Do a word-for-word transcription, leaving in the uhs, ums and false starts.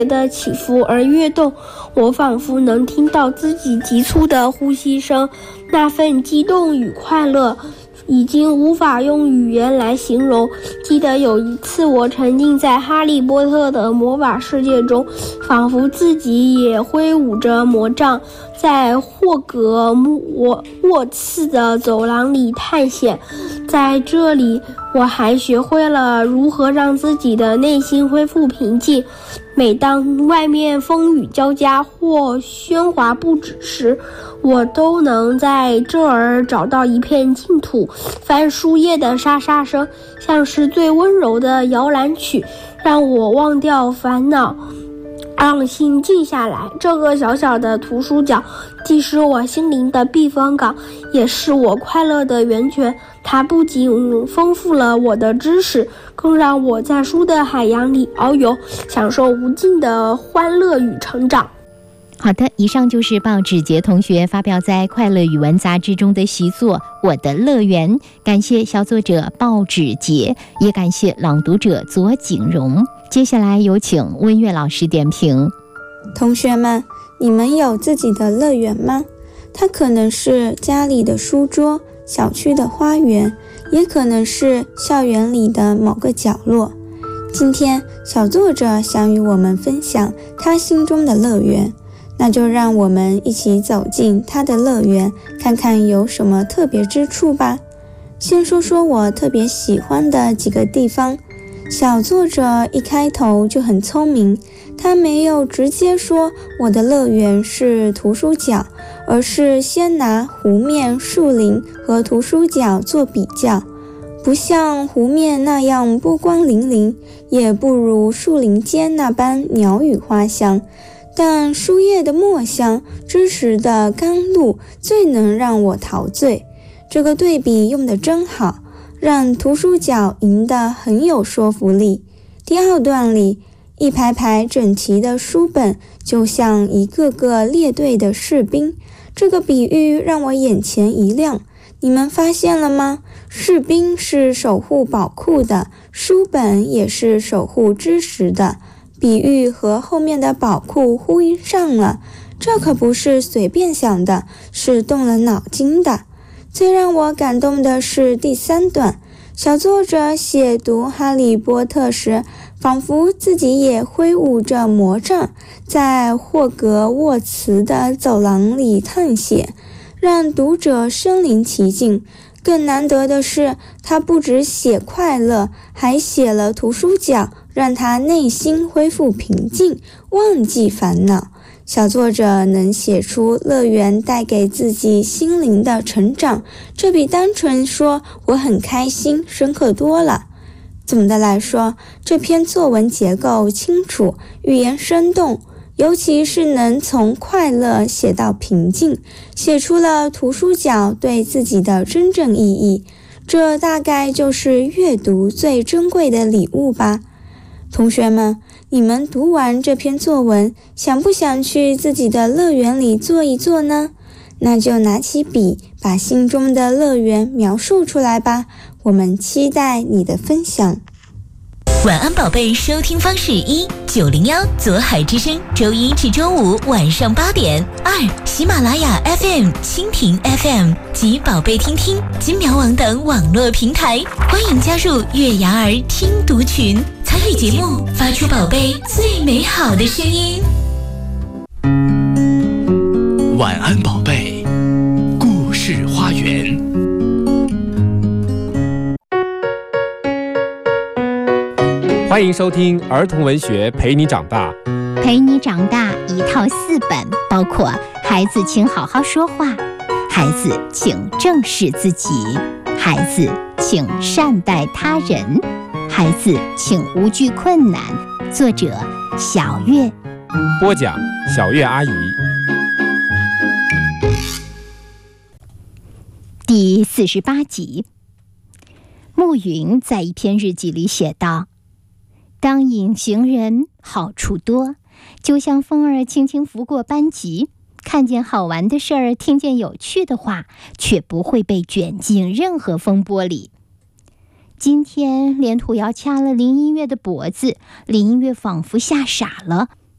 的起伏而跃动，我仿佛能听到自己急促的呼吸声，那份激动与快乐已经无法用语言来形容。记得有一次，我沉浸在哈利波特的魔法世界中，仿佛自己也挥舞着魔杖，在霍格沃沃茨的走廊里探险。在这里，我还学会了如何让自己的内心恢复平静。每当外面风雨交加或喧哗不止时，我都能在这儿找到一片净土。翻书页的沙沙声像是最温柔的摇篮曲，让我忘掉烦恼，让心静下来。这个小小的图书角既是我心灵的避风港，也是我快乐的源泉。它不仅丰富了我的知识，更让我在书的海洋里遨游，享受无尽的欢乐与成长。 好的，以上就是鲍芷婕同学发表在《快乐语文》杂志中的习作《我的乐园》，感谢小作者鲍芷婕，也感谢朗读者左景荣。接下来有请温月老师点评。 同学们，你们有自己的乐园吗？它可能是家里的书桌，小区的花园，也可能是校园里的某个角落。今天小作者想与我们分享他心中的乐园，那就让我们一起走进他的乐园，看看有什么特别之处吧。先说说我特别喜欢的几个地方。小作者一开头就很聪明，他没有直接说我的乐园是图书角，而是先拿湖面、树林和图书角做比较。不像湖面那样波光粼粼，也不如树林间那般鸟语花香，但书页的墨香、知识的甘露最能让我陶醉。这个对比用得真好，让图书角赢得很有说服力。第二段里，一排排整齐的书本就像一个个列队的士兵，这个比喻让我眼前一亮。你们发现了吗？士兵是守护宝库的，书本也是守护知识的，比喻和后面的宝库呼应上了。这可不是随便想的，是动了脑筋的。最让我感动的是第三段，小作者写读哈利波特时，仿佛自己也挥舞着魔杖，在霍格沃茨的走廊里探险，让读者身临其境。更难得的是，他不只写快乐，还写了图书角，让他内心恢复平静，忘记烦恼。小作者能写出乐园带给自己心灵的成长，这比单纯说我很开心深刻多了。总的来说，这篇作文结构清楚，语言生动，尤其是能从快乐写到平静，写出了图书角对自己的真正意义。这大概就是阅读最珍贵的礼物吧。同学们，你们读完这篇作文，想不想去自己的乐园里坐一坐呢？那就拿起笔，把心中的乐园描述出来吧。我们期待你的分享。 晚安宝贝收听方式：一九零幺左海之声，周一至周五晚上八点；二喜马拉雅 F M、蜻蜓 F M 及宝贝听听、金苗网等网络平台。欢迎加入月牙儿听读群，参与节目，发出宝贝最美好的声音。 晚安宝贝，故事花园。 欢迎收听儿童文学陪你长大。 陪你长大一套四本，包括孩子请好好说话，孩子请正视自己，孩子请善待他人，孩子请无惧困难。作者小月， 播讲小月阿姨。 第四十八集，暮云在一篇日记里写道：当隐形人好处多，就像风儿轻轻拂过班级，看见好玩的事儿，听见有趣的话，却不会被卷进任何风波里。今天连土要掐了林音乐的脖子，林音乐仿佛吓傻了，